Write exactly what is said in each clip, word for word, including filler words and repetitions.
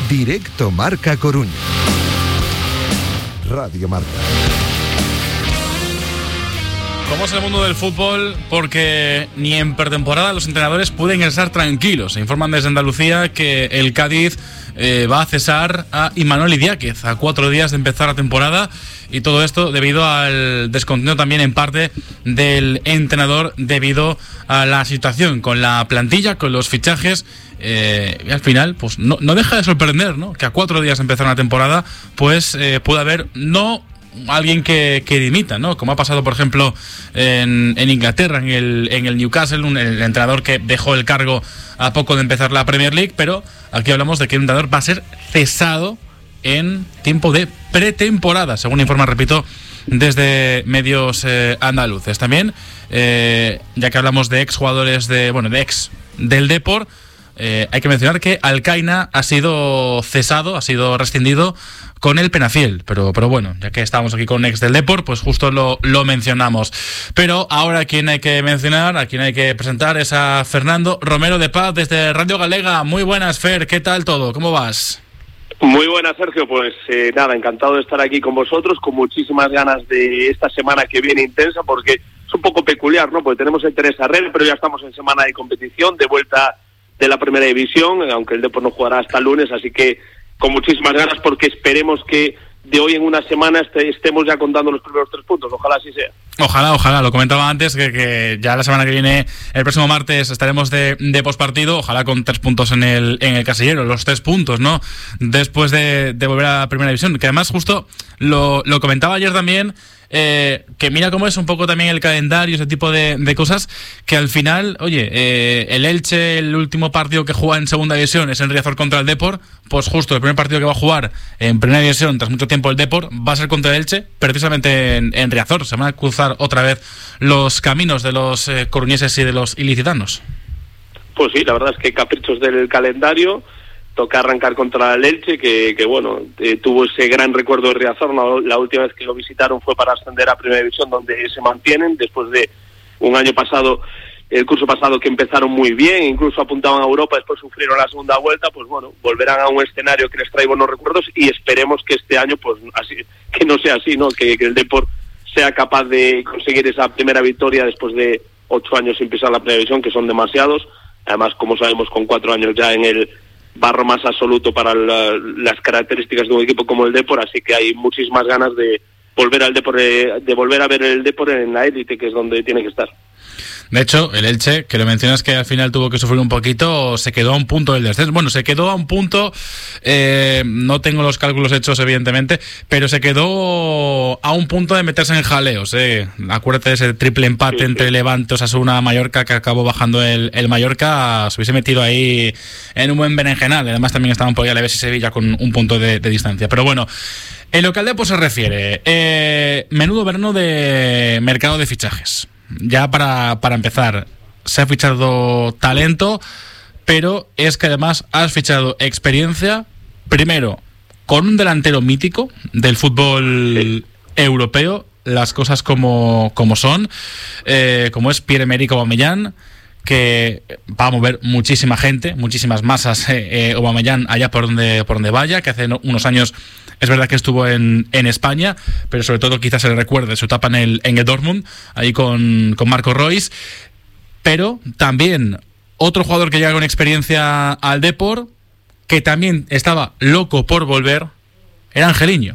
Directo Marca Coruña. Radio Marca. ¿Cómo es el mundo del fútbol? Porque ni en pretemporada los entrenadores pueden estar tranquilos. Se informan desde Andalucía que el Cádiz eh, va a cesar a Imanol Idiáquez a cuatro días de empezar la temporada, y todo esto debido al descontento también en parte del entrenador debido a la situación con la plantilla, con los fichajes. Eh, y al final pues no, no deja de sorprender, ¿no?, que a cuatro días de empezar una temporada pues eh, pueda haber no alguien que, que dimita, ¿no?, como ha pasado por ejemplo en, en Inglaterra, en el, en el Newcastle, un, el entrenador que dejó el cargo a poco de empezar la Premier League. Pero aquí hablamos de que un entrenador va a ser cesado en tiempo de pretemporada, según informa, repito, desde medios eh, andaluces. También, eh, ya que hablamos de exjugadores de, bueno, de ex del Depor, eh, hay que mencionar que Alcaina ha sido cesado, ha sido rescindido con el Penafiel, pero, pero bueno, ya que estamos aquí con ex del Depor, pues justo lo, lo mencionamos. Pero ahora a quien hay que mencionar, a quien hay que presentar es a Fernando Romero de Paz desde Radio Galega. Muy buenas, Fer, ¿qué tal todo? ¿Cómo vas? Muy buenas, Sergio. Pues eh, nada, encantado de estar aquí con vosotros, con muchísimas ganas de esta semana que viene intensa, porque es un poco peculiar, ¿no? Porque tenemos el Teresa Red, pero ya estamos en semana de competición, de vuelta de la primera división, aunque el Depor no jugará hasta el lunes, así que con muchísimas ganas, porque esperemos que de hoy en una semana este, estemos ya contando los primeros tres puntos. Ojalá así sea. Ojalá, ojalá. Lo comentaba antes, que, que ya la semana que viene, el próximo martes, estaremos de, de pospartido. Ojalá con tres puntos en el en el casillero, los tres puntos, ¿no?, después de, de volver a la primera división. Que además justo lo, lo comentaba ayer también, eh, que mira cómo es un poco también el calendario, ese tipo de, de cosas, que al final, oye, eh, el Elche, el último partido que juega en segunda división es en Riazor contra el Depor. Pues justo el primer partido que va a jugar en primera división tras mucho tiempo el Depor va a ser contra el Elche, precisamente en, en Riazor. Se van a cruzar otra vez los caminos de los eh, coruñeses y de los ilicitanos. Pues sí, la verdad es que caprichos del calendario. Toca arrancar contra el Elche, que, que bueno, eh, tuvo ese gran recuerdo de Riazor. La, la última vez que lo visitaron fue para ascender a primera división, donde se mantienen después de un año pasado, el curso pasado, que empezaron muy bien, incluso apuntaban a Europa, después sufrieron la segunda vuelta. Pues bueno, volverán a un escenario que les trae buenos recuerdos, y esperemos que este año pues así, que no sea así, ¿no?, que, que el Depor sea capaz de conseguir esa primera victoria después de ocho años sin pisar la primera división, que son demasiados. Además, como sabemos, con cuatro años ya en el barro más absoluto para la, las características de un equipo como el Depor, así que hay muchísimas ganas de volver al Depor, de, de volver a ver el Depor en la élite, que es donde tiene que estar. De hecho, el Elche, que lo mencionas, que al final tuvo que sufrir un poquito, se quedó a un punto del descenso. Bueno, se quedó a un punto, eh, no tengo los cálculos hechos evidentemente, pero se quedó a un punto de meterse en jaleos. Eh. Acuérdate de ese triple empate sí, entre sí. Levante, Osasuna, Mallorca, que acabó bajando el, el Mallorca. Se hubiese metido ahí en un buen berenjenal. Además también estaban por ahí Alavés y Sevilla con un punto de, de distancia. Pero bueno, en lo que al Depor se refiere, eh, menudo verano de mercado de fichajes. Ya para, para empezar, se ha fichado talento, pero es que además has fichado experiencia, primero con un delantero mítico del fútbol sí. europeo, las cosas como, como son, eh, como es Pierre-Emerick Aubameyang, que va a mover muchísima gente, muchísimas masas, eh, eh, Aubameyang allá por donde, por donde vaya, que hace unos años es verdad que estuvo en, en España, pero sobre todo quizás se le recuerde su etapa en el, en el Dortmund, ahí con, con Marco Reus. Pero también otro jugador que llega con experiencia al Depor, que también estaba loco por volver, era Angeliño.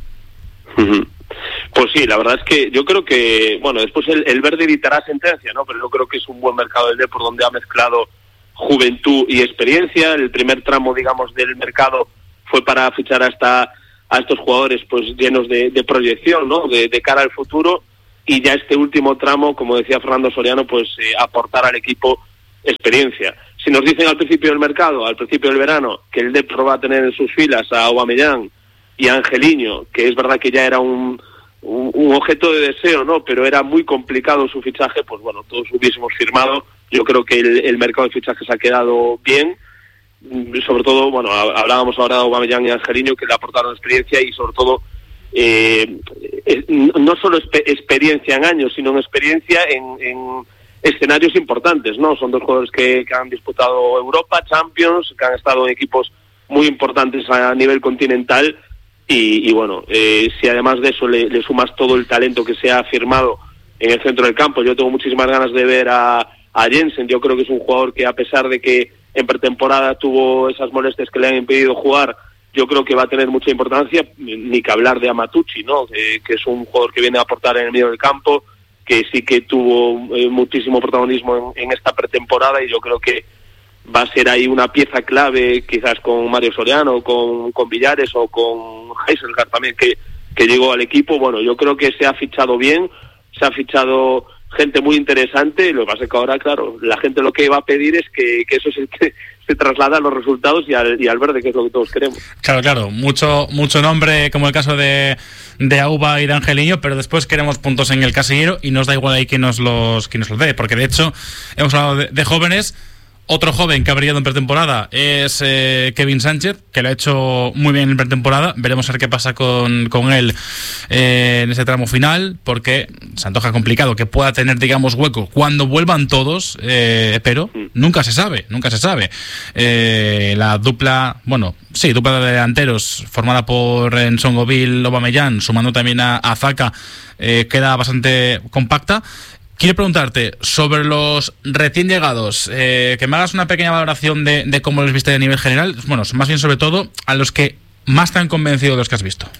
Pues sí, la verdad es que yo creo que, bueno, después el, el verde dictará sentencia, ¿no? Pero yo creo que es un buen mercado del Depor, donde ha mezclado juventud y experiencia. El primer tramo, digamos, del mercado fue para fichar hasta a estos jugadores pues llenos de, de proyección, ¿no?, de, de cara al futuro, y ya este último tramo, como decía Fernando Soriano, pues eh, aportar al equipo experiencia. Si nos dicen al principio del mercado, al principio del verano, que el Depor va a tener en sus filas a Aubameyang y a Angeliño, que es verdad que ya era un, un, un objeto de deseo, ¿no?, pero era muy complicado su fichaje, pues bueno, todos hubiésemos firmado. Yo creo que el, el mercado de fichajes ha quedado bien. Sobre todo, bueno, hablábamos ahora de Aubameyang y Angeliño, que le aportaron experiencia y sobre todo eh, no solo exper- experiencia en años, sino en experiencia en, en escenarios importantes, ¿no? Son dos jugadores que, que han disputado Europa, Champions, que han estado en equipos muy importantes a nivel continental. Y, y bueno, eh, si además de eso le, le sumas todo el talento que se ha firmado en el centro del campo, yo tengo muchísimas ganas de ver a, a Jensen. Yo creo que es un jugador que, a pesar de que en pretemporada tuvo esas molestias que le han impedido jugar, yo creo que va a tener mucha importancia. Ni que hablar de Amatucci, ¿no? Que, que es un jugador que viene a aportar en el medio del campo, que sí que tuvo eh, muchísimo protagonismo en, en esta pretemporada, y yo creo que va a ser ahí una pieza clave, quizás con Mario Soriano, con, con Villares o con Heiselgaard también, que, que llegó al equipo. Bueno, yo creo que se ha fichado bien, se ha fichado gente muy interesante. Lo que pasa es que ahora, claro, la gente lo que va a pedir es que, que eso se, que se traslada a los resultados y al, y al verde, que es lo que todos queremos. Claro, claro, mucho mucho nombre, como el caso de, de Auba y de Angeliño, pero después queremos puntos en el casillero y nos da igual ahí que nos los, que nos los dé, porque de hecho hemos hablado de, de jóvenes. Otro joven que ha brillado en pretemporada es eh, Kevin Sánchez, que lo ha hecho muy bien en pretemporada. Veremos a ver qué pasa con, con él eh, en ese tramo final, porque se antoja complicado que pueda tener, digamos, hueco cuando vuelvan todos, eh, pero nunca se sabe, nunca se sabe. Eh, la dupla, bueno, sí, dupla de delanteros formada por Nsongoville, Aubameyang, sumando también a, a Zaka, eh, queda bastante compacta. Quiero preguntarte sobre los recién llegados, eh, que me hagas una pequeña valoración de, de cómo los viste a nivel general, bueno, más bien sobre todo a los que más te han convencido de los que has visto.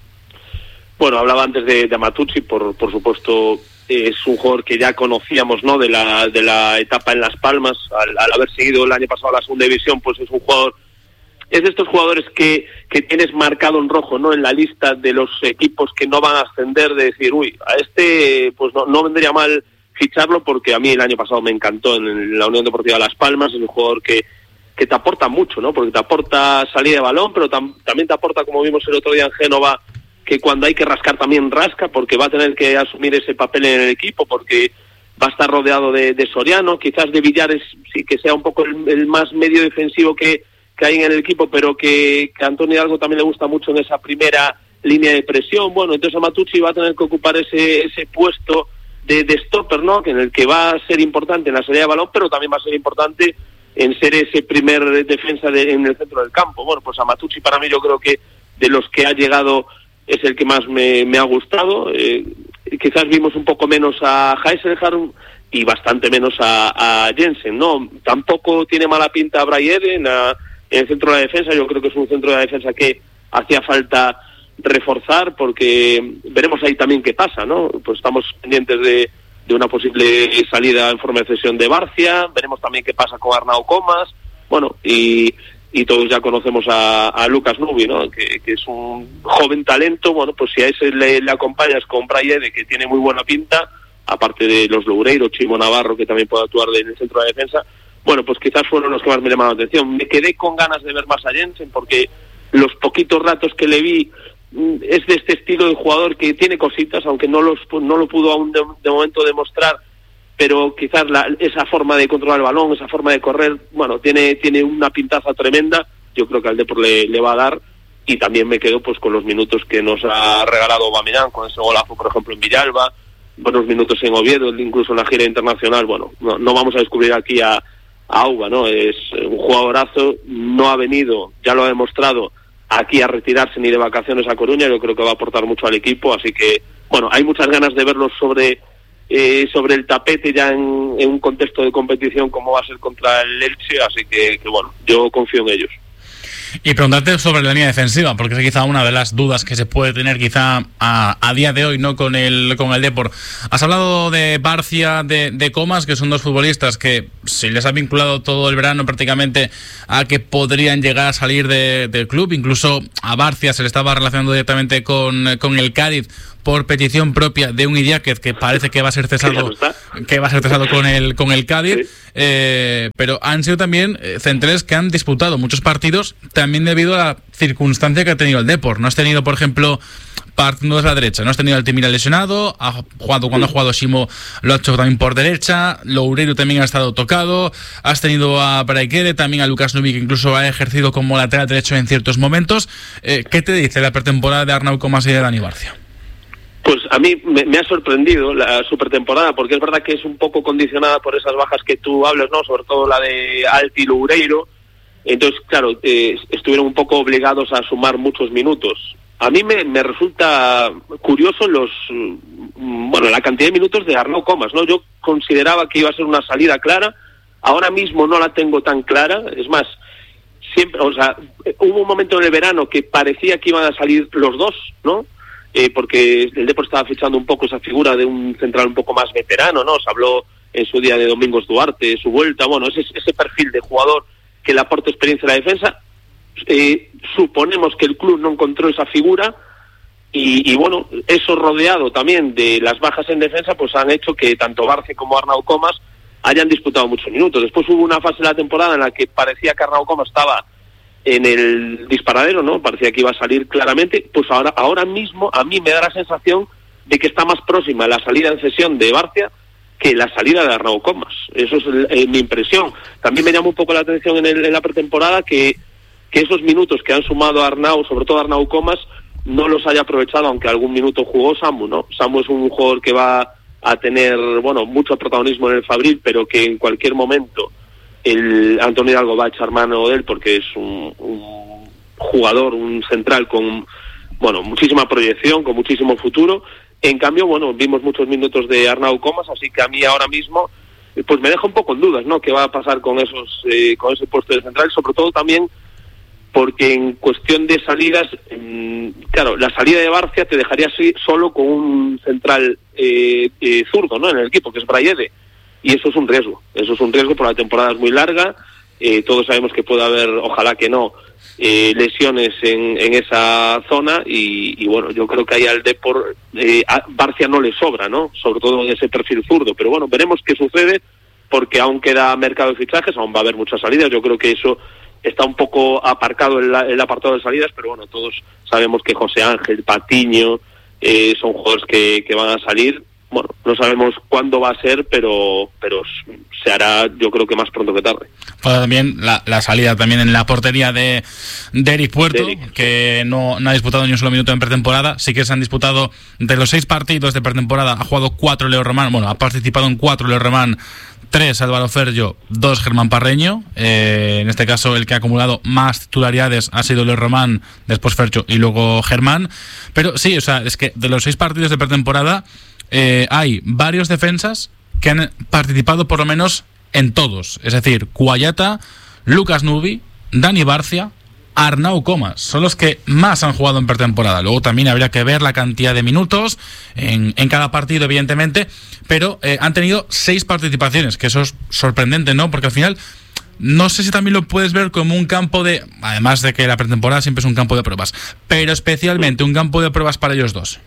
Bueno, hablaba antes de, de Amatucci, por, por supuesto, es un jugador que ya conocíamos, ¿no?, de la, de la etapa en Las Palmas, al, al haber seguido el año pasado la segunda división, pues es un jugador, es de estos jugadores que, que tienes marcado en rojo, ¿no?, en la lista de los equipos que no van a ascender, de decir, uy, a este pues no, no vendría mal ficharlo, porque a mí el año pasado me encantó en la Unión Deportiva Las Palmas. Es un jugador que, que te aporta mucho, ¿no?, porque te aporta salida de balón, pero tam, también te aporta, como vimos el otro día en Génova, que cuando hay que rascar también rasca, porque va a tener que asumir ese papel en el equipo, porque va a estar rodeado de, de Soriano, quizás de Villares sí que sea un poco el, el más medio defensivo que que hay en el equipo, pero que, que a Antonio Hidalgo también le gusta mucho en esa primera línea de presión. Bueno, entonces Amatucci va a tener que ocupar ese ese puesto de, de stopper, ¿no?, que en el que va a ser importante en la salida de balón, pero también va a ser importante en ser ese primer defensa de, en el centro del campo. Bueno, pues Amatucci para mí, yo creo que de los que ha llegado es el que más me, me ha gustado. Eh, quizás vimos un poco menos a Heiselgaard y bastante menos a, a Jensen, ¿no? Tampoco tiene mala pinta a Braille en la En el centro de la defensa. Yo creo que es un centro de la defensa que hacía falta reforzar, porque veremos ahí también qué pasa, ¿no? Pues estamos pendientes de, de una posible salida en forma de cesión de Barcia, veremos también qué pasa con Arnau Comas, bueno, y, y todos ya conocemos a, a Lucas Nubi, ¿no?, que, que es un joven talento. Bueno, pues si a ese le, le acompañas con Braille, que tiene muy buena pinta, aparte de los Loureiro, Chimo Navarro, que también puede actuar en el centro de la defensa, bueno, pues quizás fueron los que más me llamaron la atención. Me quedé con ganas de ver más a Jensen, porque los poquitos ratos que le vi es de este estilo de jugador que tiene cositas, aunque no los no lo pudo aún de, de momento demostrar, pero quizás la, esa forma de controlar el balón, esa forma de correr, bueno, tiene tiene una pintaza tremenda. Yo creo que al Depor le, le va a dar, y también me quedo pues con los minutos que nos ha regalado Aubameyang, con ese golazo, por ejemplo, en Villalba, buenos minutos en Oviedo, incluso en la gira internacional. Bueno, no, no vamos a descubrir aquí a Auba, ¿no? Es un jugadorazo, no ha venido, ya lo ha demostrado, aquí a retirarse ni de vacaciones a Coruña. Yo creo que va a aportar mucho al equipo, así que, bueno, hay muchas ganas de verlos sobre eh, sobre el tapete ya en, en un contexto de competición como va a ser contra el Elche, así que, que bueno, yo confío en ellos. Y preguntarte sobre la línea defensiva, porque es quizá una de las dudas que se puede tener quizá a, a día de hoy, ¿no?, con el con el Depor. Has hablado de Barcia, de, de Comas, que son dos futbolistas que se les ha vinculado todo el verano prácticamente a que podrían llegar a salir de, del club. Incluso a Barcia se le estaba relacionando directamente con, con el Cádiz por petición propia de un Idiáquez, que parece que va a ser cesado que va a ser cesado con el con el Cádiz. Sí. Eh, pero han sido también eh, centrales que han disputado muchos partidos, también debido a la circunstancia que ha tenido el Depor. No has tenido, por ejemplo, partiendo desde la derecha, no has tenido al Altimira lesionado, ha jugado cuando ha jugado Simo, lo ha hecho también por derecha, Loureiro también ha estado tocado, has tenido a Braikere, también a Lucas Nubi, que incluso ha ejercido como lateral derecho en ciertos momentos. Eh, ¿Qué te dice la pretemporada de Arnau Comas y de Dani Barcia? Pues a mí me, me ha sorprendido la supertemporada, porque es verdad que es un poco condicionada por esas bajas que tú hablas, ¿no? Sobre todo la de Alti y Loureiro, Entonces, claro, eh, estuvieron un poco obligados a sumar muchos minutos. A mí me, me resulta curioso los bueno la cantidad de minutos de Arnau Comas, ¿no? Yo consideraba que iba a ser una salida clara, ahora mismo no la tengo tan clara, es más, siempre, o sea, hubo un momento en el verano que parecía que iban a salir los dos, ¿no? Eh, porque el Depor estaba fichando un poco esa figura de un central un poco más veterano, ¿no? Se habló en su día de Domingos Duarte, su vuelta, bueno, ese, ese perfil de jugador que le aporta experiencia a la defensa. Eh, suponemos que el club no encontró esa figura y, y bueno, eso rodeado también de las bajas en defensa, pues han hecho que tanto Barcia como Arnau Comas hayan disputado muchos minutos. Después hubo una fase de la temporada en la que parecía que Arnau Comas estaba en el disparadero, ¿no? Parecía que iba a salir claramente. Pues ahora, ahora mismo a mí me da la sensación de que está más próxima la salida en cesión de Barcia que la salida de Arnau Comas. Eso es el, eh, mi impresión. También me llama un poco la atención en, el, en la pretemporada que que esos minutos que han sumado a Arnau, sobre todo a Arnau Comas, no los haya aprovechado, aunque algún minuto jugó Samu, ¿no? Samu es un jugador que va a tener, bueno, mucho protagonismo en el Fabril, pero que en cualquier momento el Antonio Hidalgo va a echar mano de él porque es un, un jugador, un central con, bueno, muchísima proyección, con muchísimo futuro. En cambio, bueno, vimos muchos minutos de Arnau Comas, así que a mí ahora mismo, pues me deja un poco en dudas, ¿no? ¿Qué va a pasar con esos, eh, con ese puesto de central? Sobre todo también porque en cuestión de salidas, mmm, claro, la salida de Barcia te dejaría así solo con un central eh, eh, zurdo, ¿no? En el equipo, que es Brayede, y eso es un riesgo, eso es un riesgo porque la temporada es muy larga, eh, todos sabemos que puede haber, ojalá que no, eh, lesiones en, en esa zona, y, y bueno, yo creo que ahí al Depor, eh, a Barcia no le sobra, ¿no? Sobre todo en ese perfil zurdo, pero bueno, veremos qué sucede, porque aún queda mercado de fichajes, aún va a haber muchas salidas, yo creo que eso está un poco aparcado el, el apartado de salidas, pero bueno, todos sabemos que José Ángel, Patiño, eh, son jugadores que, que van a salir. Bueno, no sabemos cuándo va a ser, pero pero se hará, yo creo que más pronto que tarde. Bueno, también la, la salida también en la portería de, de Eric Puerto, de Eric, que no, no ha disputado ni un solo minuto en pretemporada. Sí que se han disputado de los seis partidos de pretemporada, ha jugado cuatro Leo Román, bueno, ha participado en cuatro Leo Román, tres Álvaro Ferllo, dos Germán Parreño. Eh, en este caso el que ha acumulado más titularidades ha sido Leo Román, después Fercho y luego Germán. Pero sí, o sea, es que de los seis partidos de pretemporada eh, hay varios defensas que han participado por lo menos en todos. Es decir, Cuayata, Lucas Nubi, Dani Barcia, Arnau Comas son los que más han jugado en pretemporada. Luego también habría que ver la cantidad de minutos en, en cada partido, evidentemente, pero eh, han tenido seis participaciones, que eso es sorprendente, ¿no? Porque al final, no sé si también lo puedes ver como un campo de, además de que la pretemporada siempre es un campo de pruebas, pero especialmente un campo de pruebas para ellos dos.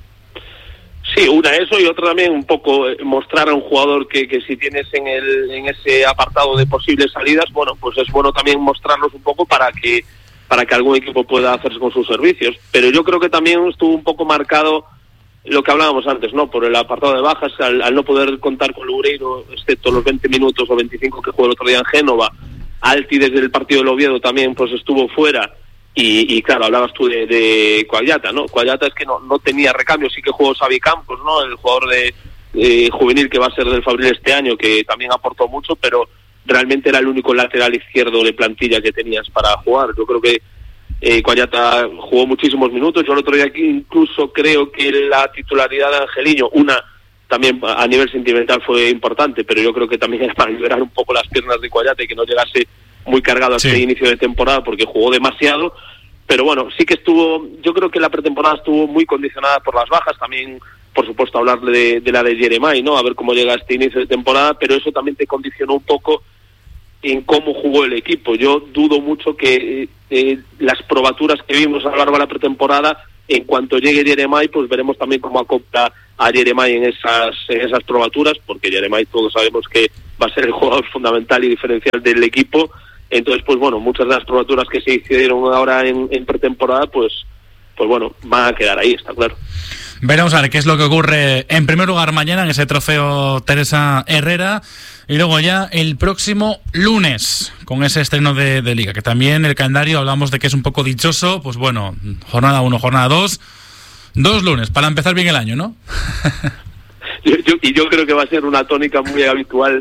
Sí, una eso y otra también un poco mostrar a un jugador que, que si tienes en el en ese apartado de posibles salidas, bueno, pues es bueno también mostrarlos un poco para que para que algún equipo pueda hacerse con sus servicios. Pero yo creo que también estuvo un poco marcado lo que hablábamos antes, ¿no? Por el apartado de bajas, al, al no poder contar con Loureiro, excepto los veinte minutos o veinticinco que jugó el otro día en Génova. Alti desde el partido del Oviedo también pues estuvo fuera. Y, y claro, hablabas tú de, de Cuayata, ¿no? Cuayata es que no, no tenía recambio, sí que jugó Xavi Campos, ¿no? El jugador de eh, juvenil que va a ser del Fabril este año, que también aportó mucho, pero realmente era el único lateral izquierdo de plantilla que tenías para jugar. Yo creo que eh, Cuayata jugó muchísimos minutos. Yo el otro día aquí incluso creo que la titularidad de Angeliño, una también a nivel sentimental fue importante, pero yo creo que también era para liberar un poco las piernas de Cuayata y que no llegase muy cargado a este sí. inicio de temporada porque jugó demasiado. Pero bueno, sí que estuvo, yo creo que la pretemporada estuvo muy condicionada por las bajas, también por supuesto hablarle de, de la de Jeremai, ¿no? A ver cómo llega este inicio de temporada, pero eso también te condicionó un poco en cómo jugó el equipo. Yo dudo mucho que eh, las probaturas que vimos a lo largo de la pretemporada, en cuanto llegue Jeremai, pues veremos también cómo acopla a Jeremai en esas, en esas probaturas, porque Jeremai todos sabemos que va a ser el jugador fundamental y diferencial del equipo. Entonces, pues bueno, muchas de las probaturas que se hicieron ahora en, en pretemporada, pues, pues bueno, van a quedar ahí, está claro. Veremos a ver qué es lo que ocurre en primer lugar mañana en ese trofeo Teresa Herrera y luego ya el próximo lunes con ese estreno de, de Liga, que también el calendario hablamos de que es un poco dichoso, pues bueno, jornada uno, jornada dos, dos lunes para empezar bien el año, ¿no? yo, yo, y yo creo que va a ser una tónica muy habitual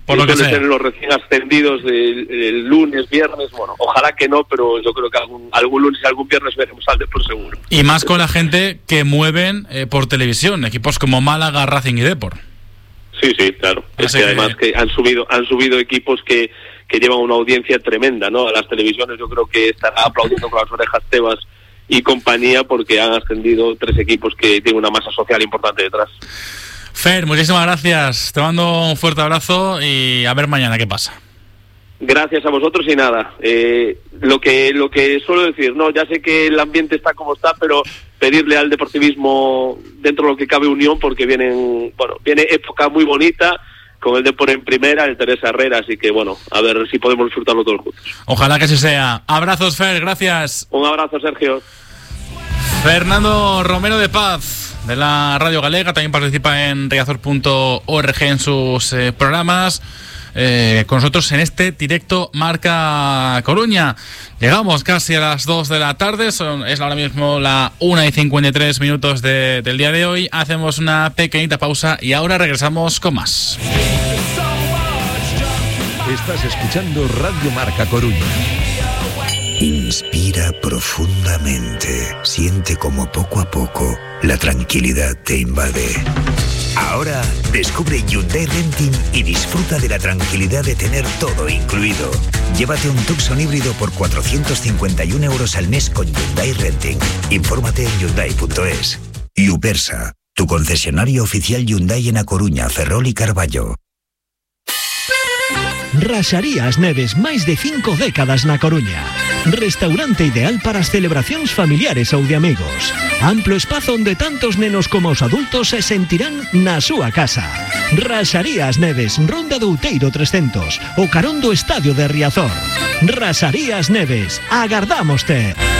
por lo que sea. Ser los recién ascendidos del, del lunes, viernes, bueno, ojalá que no, pero yo creo que algún, algún lunes y algún viernes veremos al Depor seguro. Y más con la gente que mueven eh, por televisión, equipos como Málaga, Racing y Depor. Sí, sí, claro. Así es que, que además que han subido, han subido equipos que, que llevan una audiencia tremenda, ¿no? A las televisiones yo creo que estará aplaudiendo con las orejas Tebas y compañía, porque han ascendido tres equipos que tienen una masa social importante detrás. Fer, muchísimas gracias. Te mando un fuerte abrazo y a ver mañana qué pasa. Gracias a vosotros y nada, eh, lo que lo que suelo decir, no, ya sé que el ambiente está como está, pero pedirle al deportivismo dentro de lo que cabe unión, porque vienen, bueno, viene época muy bonita con el Depor en primera, el Teresa Herrera, así que bueno, a ver si podemos disfrutarlo todos juntos. Ojalá que así sea. Abrazos, Fer, gracias. Un abrazo, Sergio. Fernando Romero de Paz, de la Radio Galega, también participa en riazor punto org en sus eh, programas. Eh, con nosotros en este directo Marca Coruña. Llegamos casi a las dos de la tarde, son, es ahora mismo la una y cincuenta y tres minutos de, del día de hoy. Hacemos una pequeñita pausa y ahora regresamos con más. Estás escuchando Radio Marca Coruña. Inspira profundamente. Siente como poco a poco la tranquilidad te invade. Ahora descubre Hyundai Renting y disfruta de la tranquilidad de tener todo incluido. Llévate un Tucson híbrido por cuatrocientos cincuenta y uno euros al mes con Hyundai Renting. Infórmate en hyundai punto es. Ubersa, tu concesionario oficial Hyundai en A Coruña, Ferrol y Carballo. Raxaría As Neves, máis de cinco décadas na Coruña. Restaurante ideal para as celebracións familiares ou de amigos. Amplo espazo onde tantos nenos como os adultos se sentirán na súa casa. Raxaría As Neves, Ronda do Outeiro trescentos, o carón do Estadio de Riazor. Raxaría As Neves, agardámoste.